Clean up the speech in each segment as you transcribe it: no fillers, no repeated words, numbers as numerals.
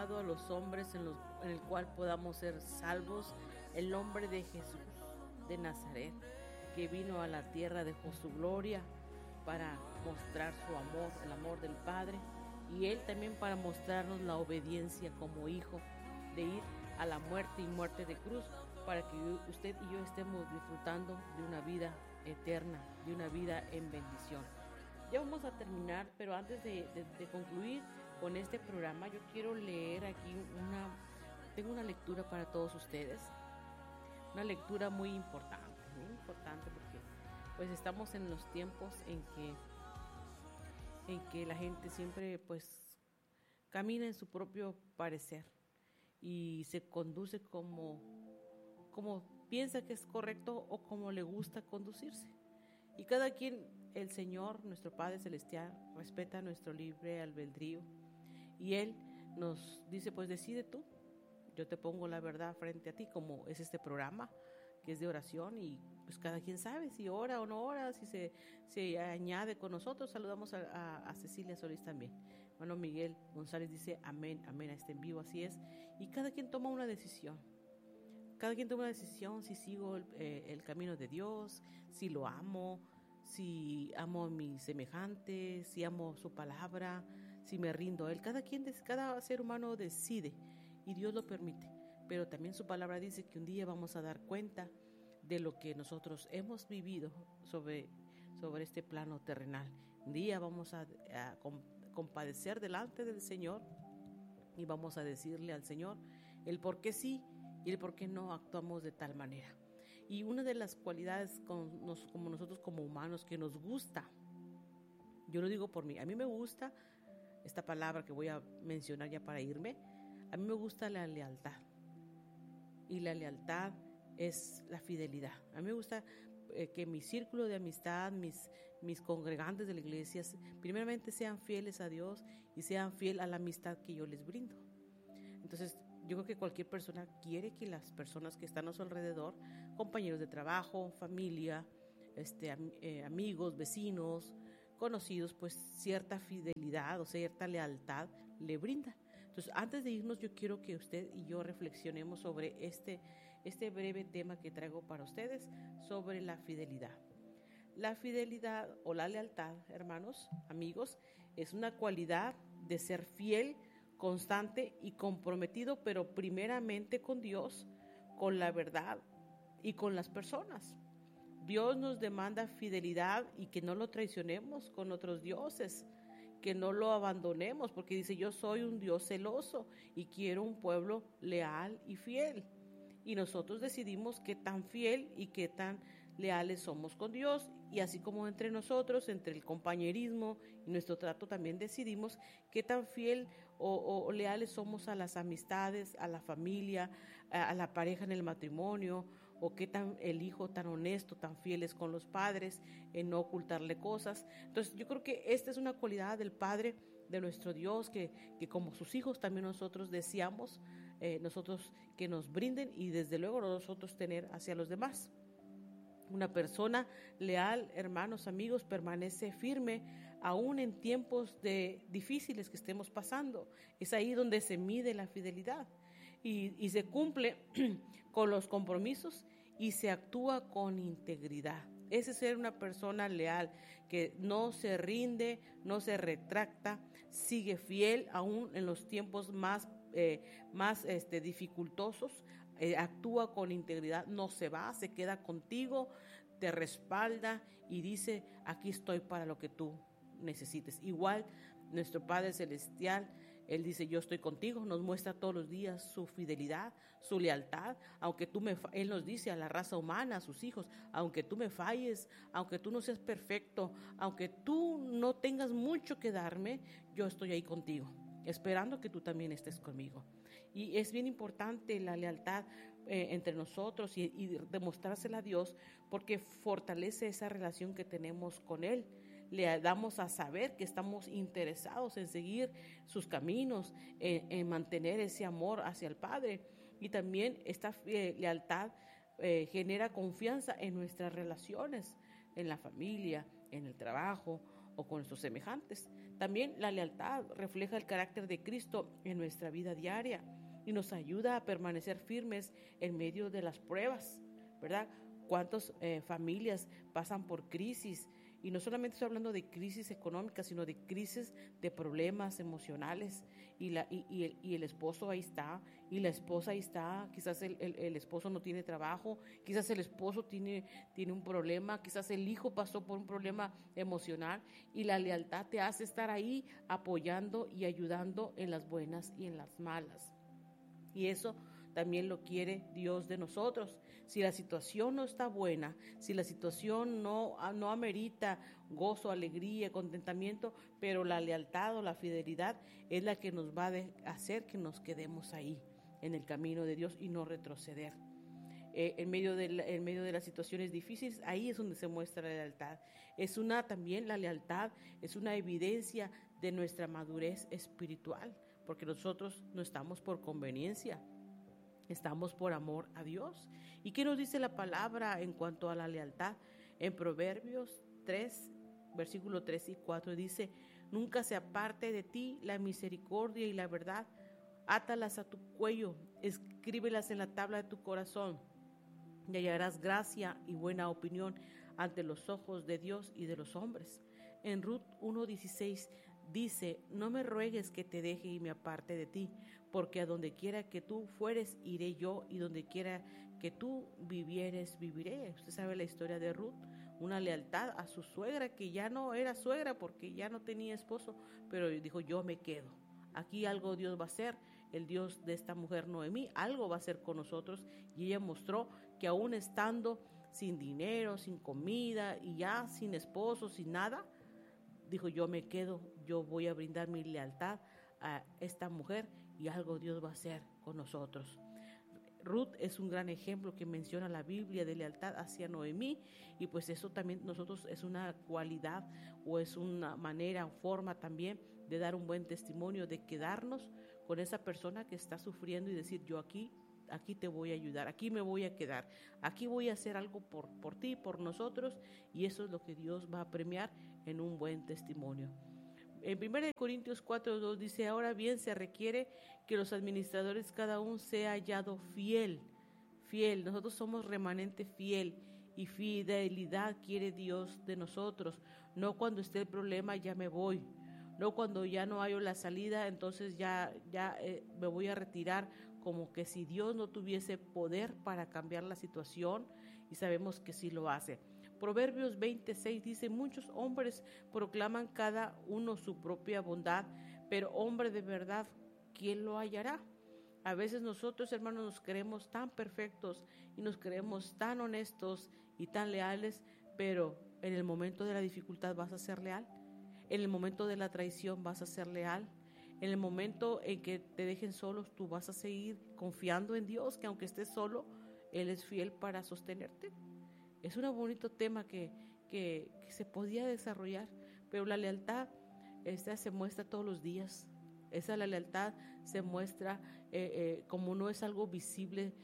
dado a los hombres en el cual podamos ser salvos, el nombre de Jesús de Nazaret, que vino a la tierra, dejó su gloria para mostrar su amor, el amor del Padre, y Él también para mostrarnos la obediencia como hijo, de ir a la muerte y muerte de cruz, para que usted y yo estemos disfrutando de una vida eterna, de una vida en bendición. Ya vamos a terminar, pero antes de concluir con este programa, yo quiero leer aquí tengo una lectura para todos ustedes, una lectura muy importante porque pues estamos en los tiempos en que la gente siempre pues camina en su propio parecer y se conduce como piensa que es correcto o como le gusta conducirse. Y cada quien, el Señor, nuestro Padre Celestial, respeta nuestro libre albedrío. Y Él nos dice, pues decide tú. Yo te pongo la verdad frente a ti, como es este programa, que es de oración. Y pues cada quien sabe si ora o no ora, si se añade con nosotros. Saludamos a Cecilia Solís también. Bueno, Miguel González dice, amén, amén a este en vivo, así es. Y cada quien toma una decisión. Cada quien toma una decisión, si sigo el camino de Dios, si lo amo, si amo a mis semejantes, si amo su palabra, si me rindo a Él. Cada ser humano decide y Dios lo permite. Pero también su palabra dice que un día vamos a dar cuenta de lo que nosotros hemos vivido sobre este plano terrenal. Un día vamos a compadecer delante del Señor y vamos a decirle al Señor el por qué sí y el por qué no actuamos de tal manera. Y una de las cualidades como nosotros como humanos que nos gusta, yo lo digo por mí, a mí me gusta esta palabra que voy a mencionar ya para irme, a mí me gusta la lealtad. Y la lealtad es la fidelidad. A mí me gusta que mi círculo de amistad, mis congregantes de la iglesia, primeramente sean fieles a Dios y sean fieles a la amistad que yo les brindo. Entonces, yo creo que cualquier persona quiere que las personas que están a su alrededor, compañeros de trabajo, familia, amigos, vecinos, conocidos, pues cierta fidelidad o cierta lealtad le brinda. Entonces, antes de irnos, yo quiero que usted y yo reflexionemos sobre este breve tema que traigo para ustedes, sobre la fidelidad. La fidelidad o la lealtad, hermanos, amigos, es una cualidad de ser fiel, constante y comprometido, pero primeramente con Dios, con la verdad y con las personas. Dios nos demanda fidelidad y que no lo traicionemos con otros dioses, que no lo abandonemos, porque dice, yo soy un Dios celoso y quiero un pueblo leal y fiel. Y nosotros decidimos qué tan fiel y qué tan leales somos con Dios, y así como entre nosotros, entre el compañerismo y nuestro trato, también decidimos qué tan fiel o leales somos a las amistades, a la familia, a la pareja en el matrimonio, o qué tan el hijo tan honesto, tan fiel es con los padres, en no ocultarle cosas. Entonces yo creo que esta es una cualidad del Padre, de nuestro Dios, que como sus hijos también nosotros deseamos, nosotros que nos brinden, y desde luego nosotros tener hacia los demás. Una persona leal, hermanos, amigos, permanece firme aún en tiempos difíciles que estemos pasando. Es ahí donde se mide la fidelidad y se cumple con los compromisos y se actúa con integridad. Ese es ser una persona leal, que no se rinde, no se retracta, sigue fiel aún en los tiempos más dificultosos, actúa con integridad, no se va, se queda contigo, te respalda y dice, aquí estoy para lo que tú necesites. Igual nuestro Padre Celestial, Él dice, yo estoy contigo, nos muestra todos los días su fidelidad, su lealtad, aunque Él nos dice a la raza humana, a sus hijos, aunque tú me falles, aunque tú no seas perfecto, aunque tú no tengas mucho que darme, yo estoy ahí contigo, esperando que tú también estés conmigo. Y es bien importante la lealtad entre nosotros y demostrársela a Dios, porque fortalece esa relación que tenemos con Él. Le damos a saber que estamos interesados en seguir sus caminos, en mantener ese amor hacia el Padre. Y también esta lealtad genera confianza en nuestras relaciones, en la familia, en el trabajo o con nuestros semejantes. También la lealtad refleja el carácter de Cristo en nuestra vida diaria y nos ayuda a permanecer firmes en medio de las pruebas, ¿verdad? ¿Cuántas familias pasan por crisis? Y no solamente estoy hablando de crisis económicas, sino de crisis de problemas emocionales. Y el esposo ahí está, y la esposa ahí está. Quizás el esposo no tiene trabajo, quizás el esposo tiene un problema, quizás el hijo pasó por un problema emocional. Y la lealtad te hace estar ahí apoyando y ayudando en las buenas y en las malas. Y eso también lo quiere Dios de nosotros. Si la situación no está buena, si la situación no amerita gozo, alegría, contentamiento, pero la lealtad o la fidelidad es la que nos va a hacer que nos quedemos ahí en el camino de Dios y no retroceder. En medio de las situaciones difíciles, ahí es donde se muestra la lealtad. También la lealtad es una evidencia de nuestra madurez espiritual, porque nosotros no estamos por conveniencia, estamos por amor a Dios. ¿Y qué nos dice la palabra en cuanto a la lealtad? En Proverbios 3, versículo 3 y 4 dice: nunca se aparte de ti la misericordia y la verdad, átalas a tu cuello, escríbelas en la tabla de tu corazón, y hallarás gracia y buena opinión ante los ojos de Dios y de los hombres. En Ruth 1:16 dice: no me ruegues que te deje y me aparte de ti, porque a donde quiera que tú fueres, iré yo, y donde quiera que tú vivieres, viviré. Usted sabe la historia de Ruth, una lealtad a su suegra, que ya no era suegra porque ya no tenía esposo, pero dijo: yo me quedo. Aquí algo Dios va a hacer, el Dios de esta mujer Noemí, algo va a hacer con nosotros, y ella mostró que aún estando sin dinero, sin comida y ya sin esposo, sin nada, dijo: yo me quedo, yo voy a brindar mi lealtad a esta mujer y algo Dios va a hacer con nosotros. Ruth es un gran ejemplo que menciona la Biblia de lealtad hacia Noemí, y pues eso también nosotros es una cualidad o es una manera, forma también de dar un buen testimonio, de quedarnos con esa persona que está sufriendo y decir: yo aquí te voy a ayudar, aquí me voy a quedar, aquí voy a hacer algo por ti, por nosotros, y eso es lo que Dios va a premiar en un buen testimonio. En 1 Corintios 4:2 dice: ahora bien, se requiere que los administradores cada uno sea hallado fiel. Nosotros somos remanente fiel, y fidelidad quiere Dios de nosotros. No cuando esté el problema ya me voy, no cuando ya no hallo la salida, entonces ya me voy a retirar, como que si Dios no tuviese poder para cambiar la situación, y sabemos que sí lo hace. Proverbios 26 dice: muchos hombres proclaman cada uno su propia bondad, pero hombre de verdad, ¿quién lo hallará? A veces nosotros, hermanos, nos creemos tan perfectos y nos creemos tan honestos y tan leales, pero en el momento de la dificultad vas a ser leal, en el momento de la traición vas a ser leal, en el momento en que te dejen solos, tú vas a seguir confiando en Dios, que aunque estés solo, Él es fiel para sostenerte. Es un bonito tema que se podía desarrollar, pero la lealtad se muestra todos los días. La lealtad se muestra como no es algo visible,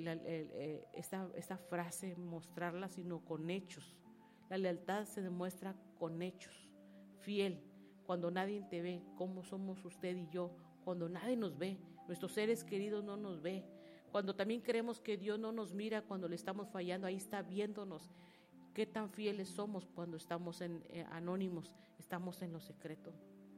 esta frase, mostrarla, sino con hechos. La lealtad se demuestra con hechos. Fiel, cuando nadie te ve, como somos usted y yo, cuando nadie nos ve, nuestros seres queridos no nos ve, cuando también creemos que Dios no nos mira cuando le estamos fallando, ahí está viéndonos. Qué tan fieles somos cuando estamos anónimos, estamos en lo secreto.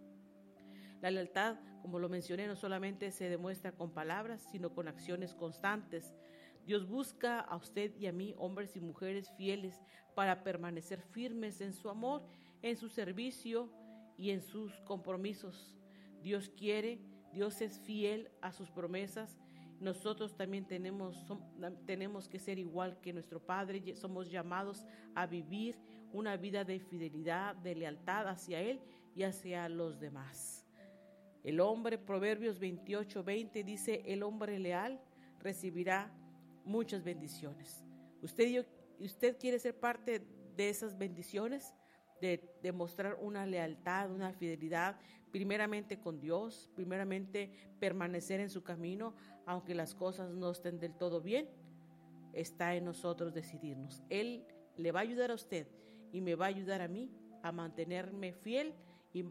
La lealtad, como lo mencioné, no solamente se demuestra con palabras, sino con acciones constantes. Dios busca a usted y a mí, hombres y mujeres fieles, para permanecer firmes en su amor, en su servicio y en sus compromisos. Dios es fiel a sus promesas. Nosotros también tenemos que ser igual que nuestro Padre. Somos llamados a vivir una vida de fidelidad, de lealtad hacia Él y hacia los demás. El hombre, Proverbios 28:20 dice: el hombre leal recibirá muchas bendiciones. ¿Usted quiere ser parte de esas bendiciones? De demostrar una lealtad, una fidelidad, primeramente con Dios, primeramente permanecer en su camino, aunque las cosas no estén del todo bien. Está en nosotros decidirnos. Él le va a ayudar a usted y me va a ayudar a mí a mantenerme fiel y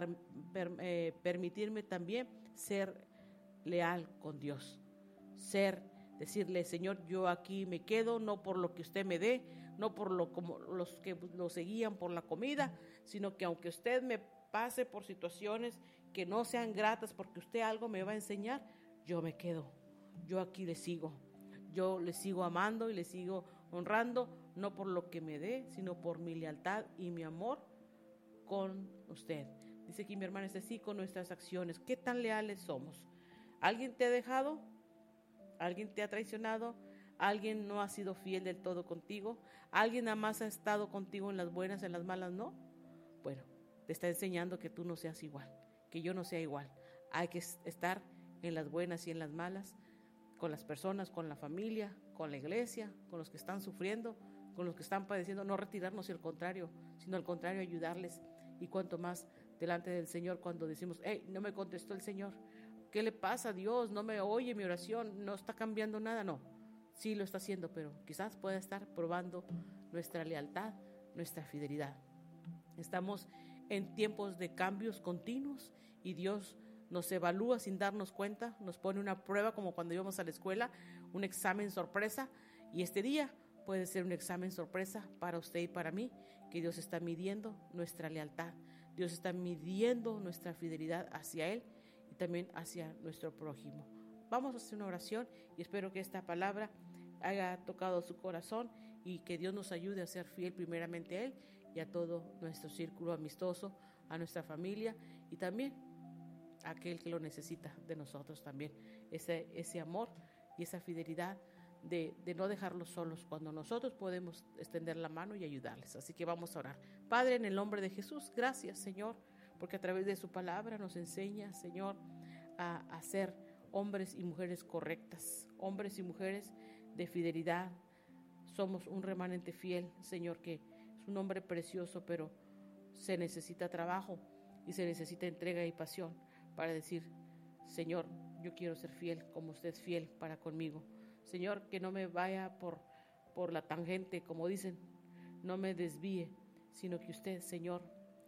permitirme también ser leal con Dios. Decirle, Señor, yo aquí me quedo, no por lo que usted me dé, no por como los que lo seguían por la comida, sino que aunque usted me pase por situaciones que no sean gratas porque usted algo me va a enseñar, yo me quedo, yo aquí le sigo. Yo le sigo amando y le sigo honrando, no por lo que me dé, sino por mi lealtad y mi amor con usted. Dice aquí mi hermana, es así con nuestras acciones. ¿Qué tan leales somos? ¿Alguien te ha dejado? ¿Alguien te ha traicionado? ¿Alguien no ha sido fiel del todo contigo? ¿Alguien nada más ha estado contigo en las buenas, en las malas no? Bueno, te está enseñando que tú no seas igual, que yo no sea igual. Hay que estar en las buenas y en las malas, con las personas, con la familia, con la iglesia, con los que están sufriendo, con los que están padeciendo, no retirarnos al contrario, sino al contrario ayudarles. Y cuanto más delante del Señor cuando decimos, no me contestó el Señor, ¿qué le pasa a Dios? No me oye mi oración, no está cambiando nada. No, sí lo está haciendo, pero quizás pueda estar probando nuestra lealtad, nuestra fidelidad. Estamos en tiempos de cambios continuos y Dios nos evalúa sin darnos cuenta, nos pone una prueba como cuando íbamos a la escuela, un examen sorpresa, y este día puede ser un examen sorpresa para usted y para mí, que Dios está midiendo nuestra lealtad, Dios está midiendo nuestra fidelidad hacia Él y también hacia nuestro prójimo. Vamos a hacer una oración y espero que esta palabra haya tocado su corazón y que Dios nos ayude a ser fiel primeramente a Él y a todo nuestro círculo amistoso, a nuestra familia y también a aquel que lo necesita de nosotros también. Ese amor y esa fidelidad de no dejarlos solos cuando nosotros podemos extender la mano y ayudarles. Así que vamos a orar. Padre, en el nombre de Jesús, gracias, Señor, porque a través de su palabra nos enseña, Señor, a ser hombres y mujeres correctas, hombres y mujeres de fidelidad. Somos un remanente fiel, Señor, que es un hombre precioso, pero se necesita trabajo y se necesita entrega y pasión para decir, Señor, yo quiero ser fiel como usted es fiel para conmigo. Señor, que no me vaya por la tangente, como dicen, no me desvíe, sino que usted, Señor,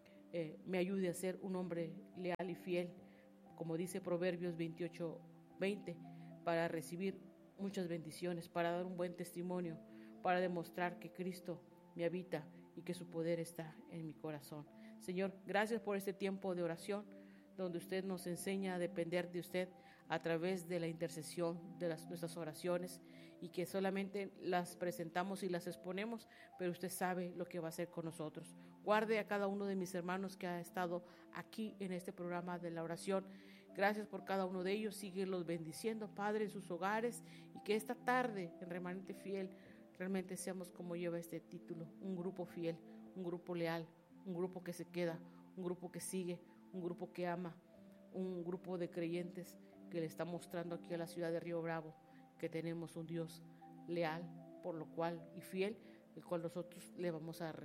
me ayude a ser un hombre leal y fiel, como dice Proverbios 28:20, para recibir muchas bendiciones, para dar un buen testimonio, para demostrar que Cristo me habita y que su poder está en mi corazón. Señor, gracias por este tiempo de oración, donde usted nos enseña a depender de usted a través de la intercesión de nuestras oraciones y que solamente las presentamos y las exponemos, pero usted sabe lo que va a hacer con nosotros. Guarde a cada uno de mis hermanos que ha estado aquí en este programa de la oración. Gracias por cada uno de ellos. Síguelos bendiciendo, Padre, en sus hogares y que esta tarde en Remanente Fiel realmente seamos como lleva este título, un grupo fiel, un grupo leal, un grupo que se queda, un grupo que sigue, un grupo que ama, un grupo de creyentes que le está mostrando aquí a la ciudad de Río Bravo que tenemos un Dios leal, por lo cual y fiel, el cual nosotros le vamos a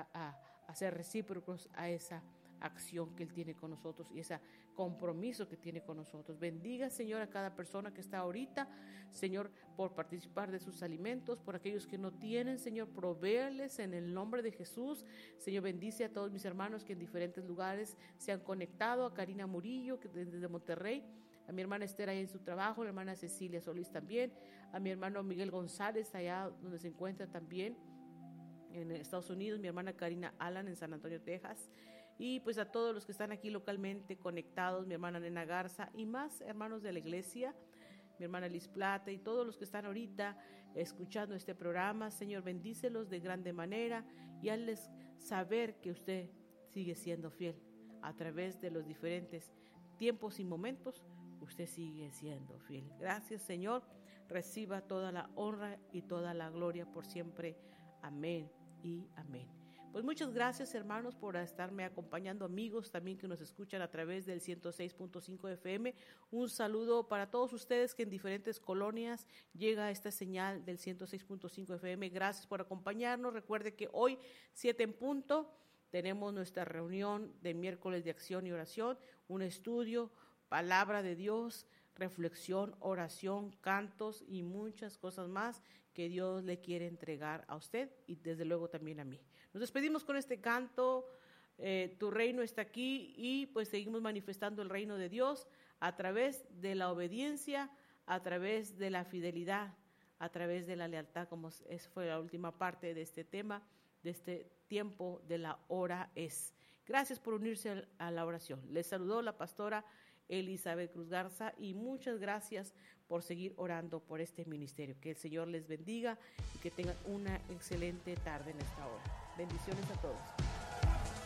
ser recíprocos a esa acción que Él tiene con nosotros y ese compromiso que tiene con nosotros. Bendiga, Señor, a cada persona que está ahorita, Señor, por participar de sus alimentos, por aquellos que no tienen, Señor, provéales en el nombre de Jesús. Señor, bendice a todos mis hermanos que en diferentes lugares se han conectado, a Karina Murillo, que desde Monterrey, a mi hermana Esther ahí en su trabajo, a la hermana Cecilia Solís también, a mi hermano Miguel González allá donde se encuentra también en Estados Unidos, mi hermana Karina Alan en San Antonio, Texas, y pues a todos los que están aquí localmente conectados, mi hermana Nena Garza y más hermanos de la iglesia, mi hermana Liz Plata y todos los que están ahorita escuchando este programa. Señor, bendícelos de grande manera y hazles saber que usted sigue siendo fiel a través de los diferentes tiempos y momentos. Usted sigue siendo fiel. Gracias, Señor. Reciba toda la honra y toda la gloria por siempre. Amén y amén. Pues muchas gracias, hermanos, por estarme acompañando, amigos también que nos escuchan a través del 106.5 FM. Un saludo para todos ustedes que en diferentes colonias llega esta señal del 106.5 FM. Gracias por acompañarnos. Recuerde que hoy, 7 en punto, tenemos nuestra reunión de miércoles de acción y oración, un estudio, palabra de Dios, reflexión, oración, cantos y muchas cosas más que Dios le quiere entregar a usted y desde luego también a mí. Nos despedimos con este canto tu reino está aquí y pues seguimos manifestando el reino de Dios a través de la obediencia, a través de la fidelidad, a través de la lealtad, como fue la última parte de este tema, de este tiempo de la hora es. Gracias por unirse a la oración. Les saludó la pastora Elizabeth Cruz Garza y muchas gracias por seguir orando por este ministerio. Que el Señor les bendiga y que tengan una excelente tarde en esta hora. Bendiciones a todos.